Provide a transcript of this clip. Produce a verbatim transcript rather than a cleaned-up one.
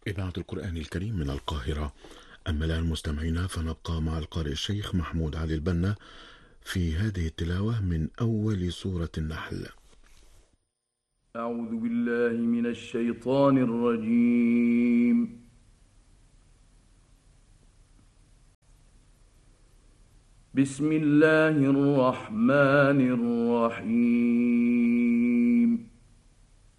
إذاعة القرآن الكريم من القاهرة. أما الآن مستمعينا فنبقى مع القارئ الشيخ محمود علي البنا في هذه التلاوة من أول سورة النحل. أعوذ بالله من الشيطان الرجيم. بسم الله الرحمن الرحيم.